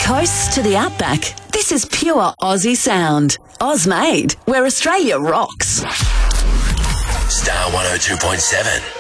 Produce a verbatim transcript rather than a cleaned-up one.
coasts to the outback, this is pure Aussie sound. Oz made, where Australia rocks. Star one oh two point seven.